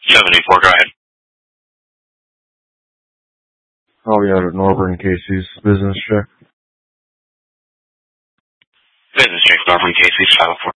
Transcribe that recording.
784, go ahead. Oh, yeah, Northern Casey's business check. Business check, Northern Casey's 504.